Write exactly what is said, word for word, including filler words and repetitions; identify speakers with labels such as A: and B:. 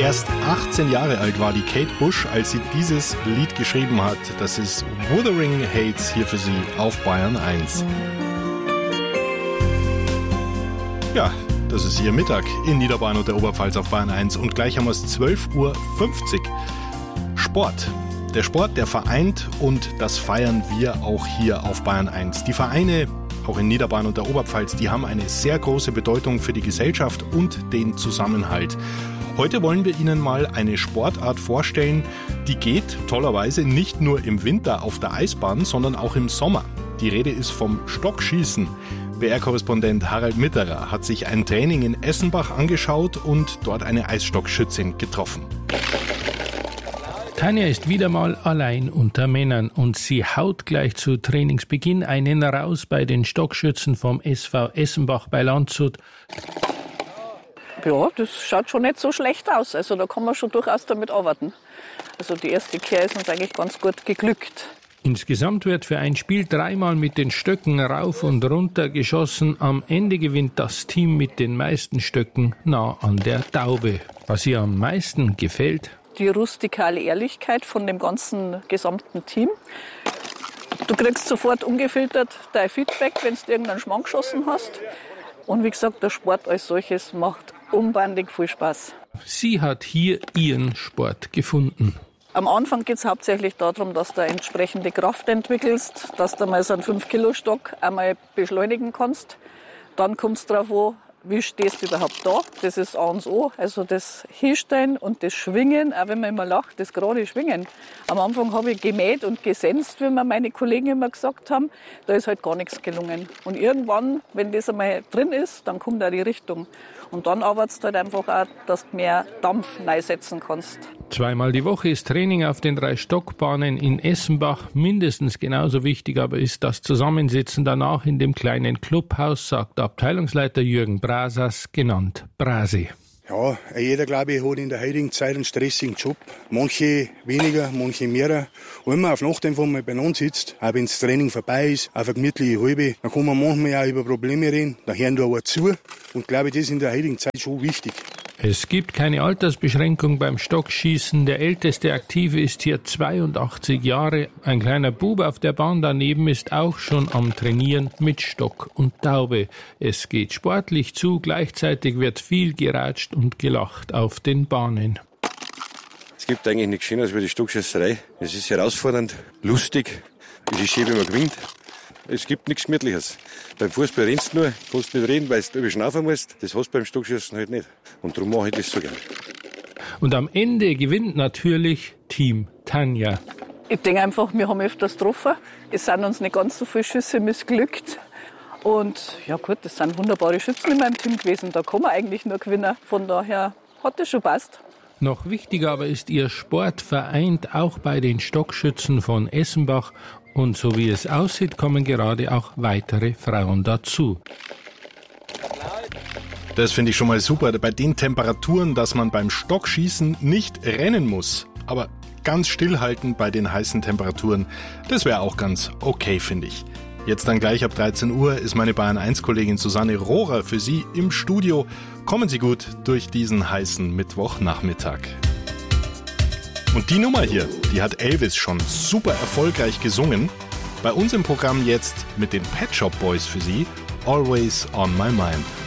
A: Erst achtzehn Jahre alt war die Kate Bush, als sie dieses Lied geschrieben hat. Das ist Wuthering Heights hier für Sie auf Bayern eins. Ja, das ist Ihr Mittag in Niederbayern und der Oberpfalz auf Bayern eins. Und gleich haben wir es zwölf Uhr fünfzig. Sport. Der Sport, der vereint, und das feiern wir auch hier auf Bayern eins. Die Vereine, auch in Niederbayern und der Oberpfalz, die haben eine sehr große Bedeutung für die Gesellschaft und den Zusammenhalt. Heute wollen wir Ihnen mal eine Sportart vorstellen, die geht tollerweise nicht nur im Winter auf der Eisbahn, sondern auch im Sommer. Die Rede ist vom Stockschießen. B R-Korrespondent Harald Mitterer hat sich ein Training in Essenbach angeschaut und dort eine Eisstockschützin getroffen.
B: Tanja ist wieder mal allein unter Männern und sie haut gleich zu Trainingsbeginn einen raus bei den Stockschützen vom S V Essenbach bei Landshut.
C: Ja, das schaut schon nicht so schlecht aus. Also da kann man schon durchaus damit arbeiten. Also die erste Kehr ist uns eigentlich ganz gut geglückt.
B: Insgesamt wird für ein Spiel dreimal mit den Stöcken rauf und runter geschossen. Am Ende gewinnt das Team mit den meisten Stöcken nah an der Taube. Was ihr am meisten gefällt?
C: Die rustikale Ehrlichkeit von dem ganzen gesamten Team. Du kriegst sofort ungefiltert dein Feedback, wenn du irgendeinen Schmarrn geschossen hast. Und wie gesagt, der Sport als solches macht unbändig viel Spaß.
B: Sie hat hier ihren Sport gefunden.
C: Am Anfang geht es hauptsächlich darum, dass du entsprechende Kraft entwickelst, dass du mal so einen fünf Kilo Stock einmal beschleunigen kannst. Dann kommt es darauf an, wie stehst du überhaupt da? Das ist A und O. Also das Hinstellen und das Schwingen, auch wenn man immer lacht, das gerade Schwingen. Am Anfang habe ich gemäht und gesenzt, wie mir meine Kollegen immer gesagt haben. Da ist halt gar nichts gelungen. Und irgendwann, wenn das einmal drin ist, dann kommt auch die Richtung. Und dann arbeitest du halt einfach auch, dass du mehr Dampf reinsetzen kannst.
B: Zweimal die Woche ist Training auf den drei Stockbahnen in Essenbach mindestens genauso wichtig, aber ist das Zusammensitzen danach in dem kleinen Clubhaus, sagt Abteilungsleiter Jürgen Brasas, genannt Brasi.
D: Ja, jeder, glaube ich, hat in der heutigen Zeit einen stressigen Job. Manche weniger, manche mehr. Und wenn man auf Nacht einfach mal beieinander sitzt, auch wenn das Training vorbei ist, auf eine gemütliche Halbe, dann kann man manchmal auch über Probleme reden, da hören da auch zu. Und glaube ich, das ist in der heutigen Zeit schon wichtig.
B: Es gibt keine Altersbeschränkung beim Stockschießen. Der älteste Aktive ist hier zweiundachtzig Jahre. Ein kleiner Bub auf der Bahn daneben ist auch schon am Trainieren mit Stock und Taube. Es geht sportlich zu, gleichzeitig wird viel geratscht und gelacht auf den Bahnen.
E: Es gibt eigentlich nichts Schöneres als die Stockschießerei. Es ist herausfordernd, lustig, es ist schön, wenn man gewinnt. Es gibt nichts Gemütliches. Beim Fußball rennst du nur, kannst nicht reden, weil du überschnaufen musst. Das hast du beim Stockschießen halt nicht. Und darum mache ich das so gerne.
B: Und am Ende gewinnt natürlich Team Tanja.
C: Ich denke einfach, wir haben öfters getroffen. Es sind uns nicht ganz so viele Schüsse missglückt. Und ja gut, das sind wunderbare Schützen in meinem Team gewesen. Da kann man eigentlich nur gewinnen. Von daher hat das schon passt.
B: Noch wichtiger aber ist, ihr Sport vereint auch bei den Stockschützen von Essenbach. Und so wie es aussieht, kommen gerade auch weitere Frauen dazu.
A: Das finde ich schon mal super. Bei den Temperaturen, dass man beim Stockschießen nicht rennen muss, aber ganz stillhalten bei den heißen Temperaturen, das wäre auch ganz okay, finde ich. Jetzt dann gleich ab dreizehn Uhr ist meine Bayern eins Kollegin Susanne Rohrer für Sie im Studio. Kommen Sie gut durch diesen heißen Mittwochnachmittag. Und die Nummer hier, die hat Elvis schon super erfolgreich gesungen. Bei uns im Programm jetzt mit den Pet Shop Boys für Sie, Always on My Mind.